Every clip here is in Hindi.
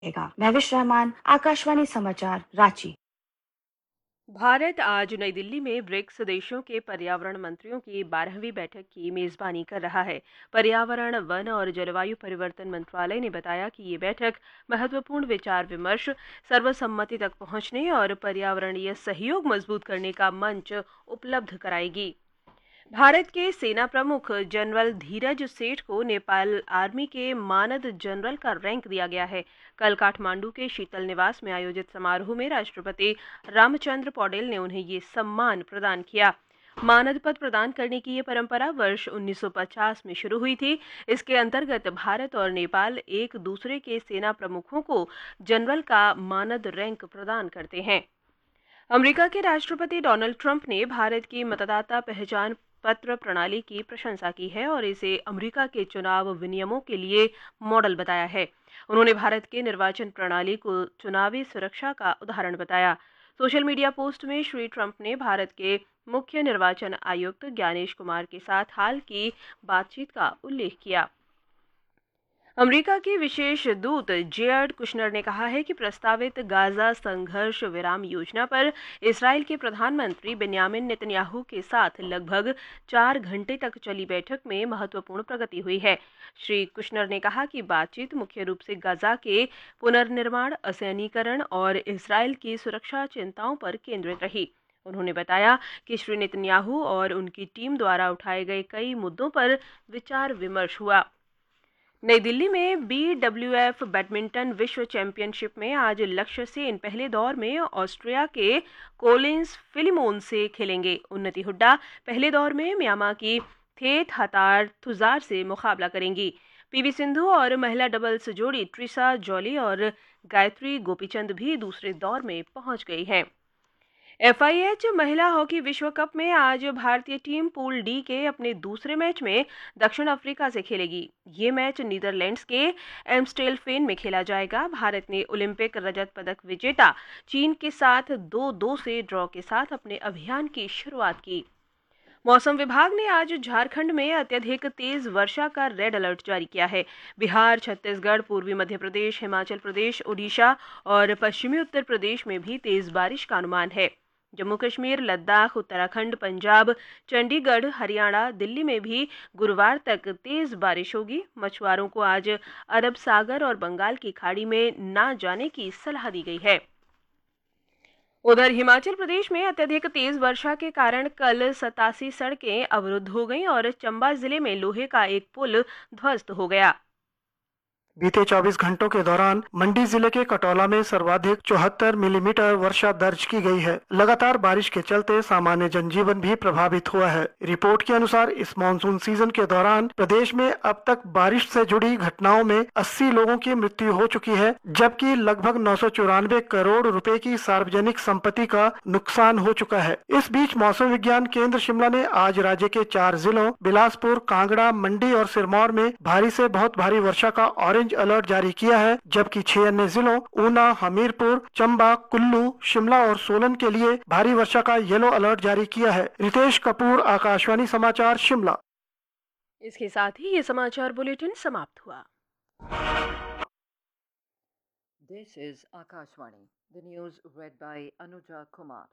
महविश रहमान, आकाशवाणी समाचार, रांची। भारत आज नई दिल्ली में ब्रिक्स देशों के पर्यावरण मंत्रियों की 12वीं बैठक की मेजबानी कर रहा है। पर्यावरण, वन और जलवायु परिवर्तन मंत्रालय ने बताया कि ये बैठक महत्वपूर्ण विचार विमर्श, सर्वसम्मति तक पहुंचने और पर्यावरणीय सहयोग मजबूत करने का मंच उपलब्ध कराएगी। भारत के सेना प्रमुख जनरल धीरज सेठ को नेपाल आर्मी के मानद जनरल का रैंक दिया गया है। कल काठमांडू के शीतल निवास में आयोजित समारोह में राष्ट्रपति रामचंद्र पौडेल ने उन्हें ये सम्मान प्रदान किया। मानद पद प्रदान करने की ये परंपरा वर्ष 1950 में शुरू हुई थी। इसके अंतर्गत भारत और नेपाल एक दूसरे के सेना प्रमुखों को जनरल का मानद रैंक प्रदान करते हैं। अमेरिका के राष्ट्रपति डोनाल्ड ट्रंप ने भारत की मतदाता पहचान पत्र प्रणाली की प्रशंसा की है और इसे अमेरिका के चुनाव विनियमों के लिए मॉडल बताया है। उन्होंने भारत के निर्वाचन प्रणाली को चुनावी सुरक्षा का उदाहरण बताया। सोशल मीडिया पोस्ट में श्री ट्रंप ने भारत के मुख्य निर्वाचन आयुक्त ज्ञानेश कुमार के साथ हाल की बातचीत का उल्लेख किया। अमेरिका के विशेष दूत जेयर्ड कुशनर ने कहा है कि प्रस्तावित गाजा संघर्ष विराम योजना पर इसराइल के प्रधानमंत्री बेन्यामिन नेतन्याहू के साथ लगभग 4 घंटे तक चली बैठक में महत्वपूर्ण प्रगति हुई है। श्री कुशनर ने कहा कि बातचीत मुख्य रूप से गाजा के पुनर्निर्माण, असैनिकरण और इसराइल की सुरक्षा चिंताओं पर केंद्रित रही। उन्होंने बताया कि श्री नेतन्याहू और उनकी टीम द्वारा उठाए गए कई मुद्दों पर विचार विमर्श हुआ। नई दिल्ली में BWF बैडमिंटन विश्व चैंपियनशिप में आज लक्ष्य सेन पहले दौर में ऑस्ट्रिया के कोलिंस फिलिमोन से खेलेंगे। उन्नति हुड्डा पहले दौर में म्यांमार की थेत हतार थुजार से मुकाबला करेंगी। पीवी सिंधु और महिला डबल्स जोड़ी ट्रिसा जॉली और गायत्री गोपीचंद भी दूसरे दौर में पहुंच गई हैं। FIH महिला हॉकी विश्व कप में आज भारतीय टीम पूल डी के अपने दूसरे मैच में दक्षिण अफ्रीका से खेलेगी। ये मैच नीदरलैंड्स के एम्स्टेलफेन में खेला जाएगा। भारत ने ओलंपिक रजत पदक विजेता चीन के साथ 2-2 से ड्रॉ के साथ अपने अभियान की शुरुआत की। मौसम विभाग ने आज झारखंड में अत्यधिक तेज वर्षा का रेड अलर्ट जारी किया है। बिहार, छत्तीसगढ़, पूर्वी मध्य प्रदेश, हिमाचल प्रदेश, ओडिशा और पश्चिमी उत्तर प्रदेश में भी तेज बारिश का अनुमान है। जम्मू कश्मीर, लद्दाख, उत्तराखंड, पंजाब, चंडीगढ़, हरियाणा, दिल्ली में भी गुरुवार तक तेज बारिश होगी। मछुआरों को आज अरब सागर और बंगाल की खाड़ी में ना जाने की सलाह दी गई है। उधर हिमाचल प्रदेश में अत्यधिक तेज वर्षा के कारण कल 87 सड़कें अवरुद्ध हो गईं और चंबा जिले में लोहे का एक पुल ध्वस्त हो गया। बीते 24 घंटों के दौरान मंडी जिले के कटौला में सर्वाधिक 74 मिलीमीटर वर्षा दर्ज की गई है। लगातार बारिश के चलते सामान्य जनजीवन भी प्रभावित हुआ है। रिपोर्ट के अनुसार इस मानसून सीजन के दौरान प्रदेश में अब तक बारिश से जुड़ी घटनाओं में 80 लोगों की मृत्यु हो चुकी है, जबकि लगभग 994 करोड़ रुपए की सार्वजनिक संपत्ति का नुकसान हो चुका है। इस बीच मौसम विज्ञान केंद्र शिमला ने आज राज्य के 4 जिलों बिलासपुर, कांगड़ा, मंडी और सिरमौर में भारी से बहुत भारी वर्षा का ऑरेंज अलर्ट जारी किया है, जबकि 6 अन्य जिलों ऊना, हमीरपुर, चंबा, कुल्लू, शिमला और सोलन के लिए भारी वर्षा का येलो अलर्ट जारी किया है। रितेश कपूर, आकाशवाणी समाचार, शिमला। इसके साथ ही ये समाचार बुलेटिन समाप्त हुआ। This is Akashvani. The news read by Anuja Kumar.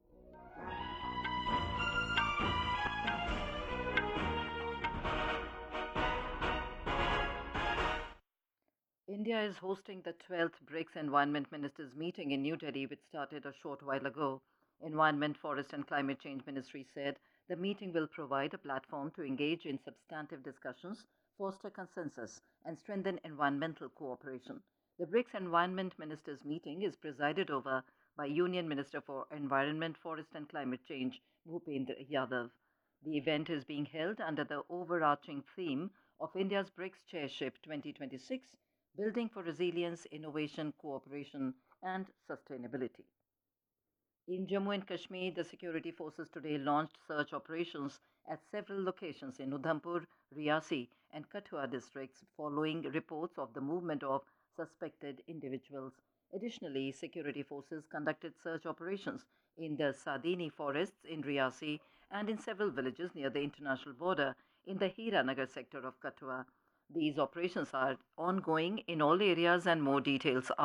India is hosting the 12th BRICS Environment Ministers meeting in New Delhi, which started a short while ago. Environment, Forest and Climate Change Ministry said the meeting will provide a platform to engage in substantive discussions, foster consensus, and strengthen environmental cooperation. The BRICS Environment Ministers meeting is presided over by Union Minister for Environment, Forest and Climate Change, Bhupendra Yadav. The event is being held under the overarching theme of India's BRICS Chairship 2026, Building for Resilience, Innovation, Cooperation and Sustainability. In Jammu and Kashmir, the security forces today launched search operations at several locations in Udhampur, Riyasi, and Kathua districts following reports of the movement of suspected individuals. Additionally, security forces conducted search operations in the Sadini forests in Riyasi and in several villages near the international border in the Hiranagar sector of Kathua. These operations are ongoing in all areas and more details